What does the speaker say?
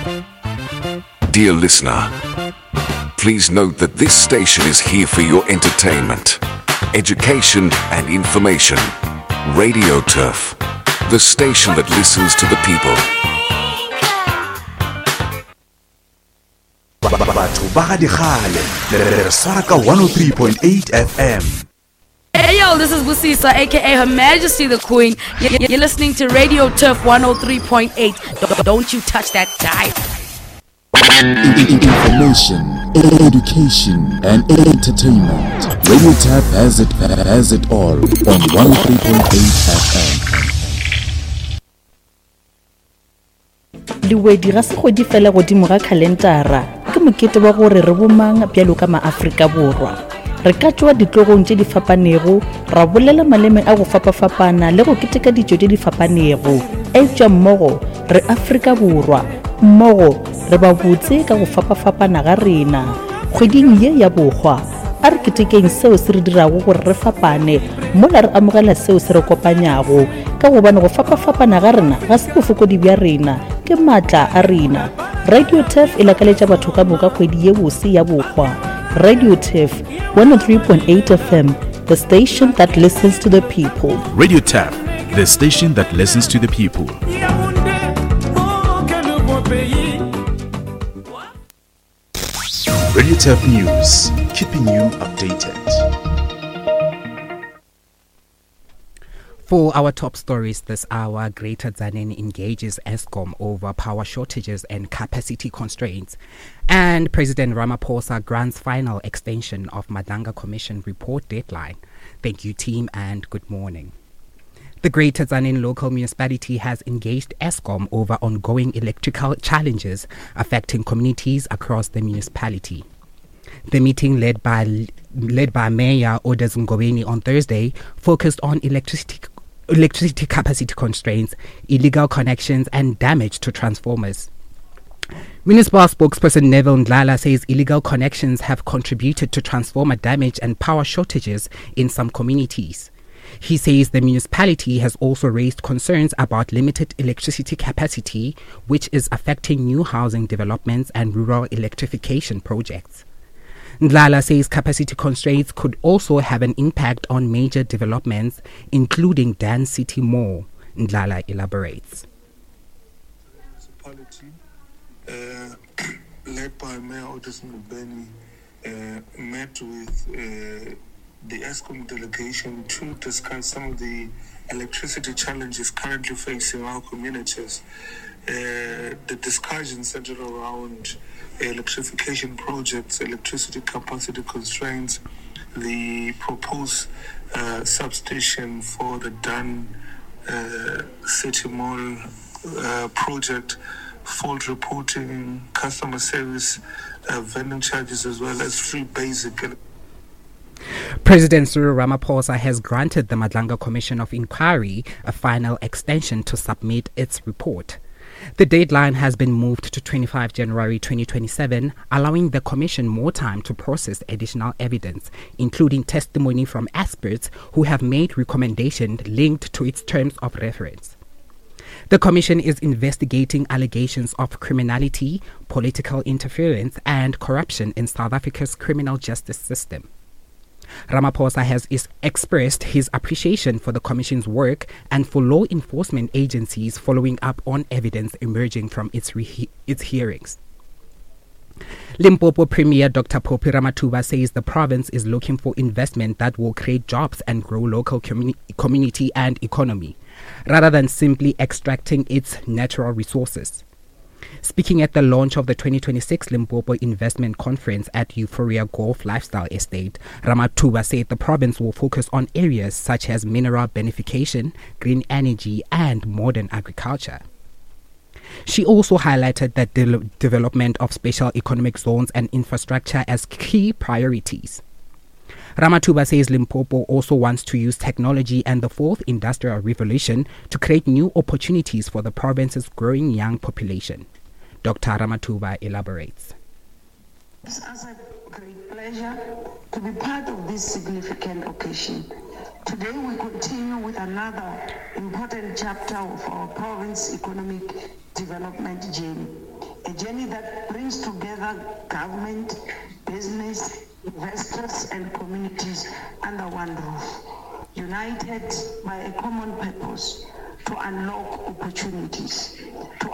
Dear listener, please note that this station is here for your entertainment, education and information. Radio Turf, the station that listens to the people. Batho ba ga digale re swara ka 103.8 FM. Hey yo, this is Busisa, aka Her Majesty the Queen. You're listening to Radio Turf 103.8. Don't you touch that dial. Information, education, and entertainment. Radio Tap has it all on 103.8 FM. Diwedi ga se go di fela godimo ga kalendara ke mokete wa gore re bomang bjalo ka maAfrika borwa re ka tswa ditlogong tse di fapanego ra bolela maleme a go fapafapana le go keteka dijo tse di fapanego etja mmogo re Afrika borwa mmogo re ba botse ka go fapafapana ga rena kgweding ye ya bogwa a re ketekeng seo se re dirago gore re fapane mola re amogela seo se re kopanyago ka go bana go fapafapana ga rena ga se bofokodi bja rena ke matla a rena. Radio Turf ilakaletša batho ka moka kgwedi ye bose ya bogwa. Radio Turf 103.8 FM, the station that listens to the people. Radio Turf, the station that listens to the people. Radio Turf News, keeping you updated. For our top stories this hour, Greater Tzaneen engages Eskom over power shortages and capacity constraints. And President Ramaphosa grants final extension of Madanga Commission report deadline. Thank you, team, and good morning. The Greater Tzaneen local municipality has engaged Eskom over ongoing electrical challenges affecting communities across the municipality. The meeting led by Mayor Odas Ngobeni on Thursday focused on electricity capacity constraints, illegal connections and damage to transformers. Municipal spokesperson Neville Ndlala says illegal connections have contributed to transformer damage and power shortages in some communities. He says the municipality has also raised concerns about limited electricity capacity, which is affecting new housing developments and rural electrification projects. Ndlala says capacity constraints could also have an impact on major developments, including Dan City Mall. Ndlala elaborates. Municipality, led by Mayor Odas Ngobeni, met with the Eskom delegation to discuss some of the electricity challenges currently facing our communities. The discussion centered around electrification projects, electricity capacity constraints, the proposed substation for the Dan City Mall project, fault reporting, customer service, vending charges, as well as free basic. President Cyril Ramaphosa has granted the Madanga Commission of Inquiry a final extension to submit its report. The deadline has been moved to 25 January 2027, allowing the Commission more time to process additional evidence, including testimony from experts who have made recommendations linked to its terms of reference. The Commission is investigating allegations of criminality, political interference, and corruption in South Africa's criminal justice system. Ramaphosa has expressed his appreciation for the Commission's work and for law enforcement agencies following up on evidence emerging from its hearings. Limpopo Premier Dr. Phophi Ramathuba says the province is looking for investment that will create jobs and grow local community and economy, rather than simply extracting its natural resources. Speaking at the launch of the 2026 Limpopo Investment Conference at Euphoria Golf Lifestyle Estate, Ramathuba said the province will focus on areas such as mineral beneficiation, green energy, and modern agriculture. She also highlighted the development of special economic zones and infrastructure as key priorities. Ramathuba says Limpopo also wants to use technology and the fourth industrial revolution to create new opportunities for the province's growing young population. Dr. Ramathuba elaborates. It's a great pleasure to be part of this significant occasion. Today we continue with another important chapter of our province economic development journey, a journey that brings together government, business, investors, and communities under one roof, united by a common purpose to unlock opportunities, to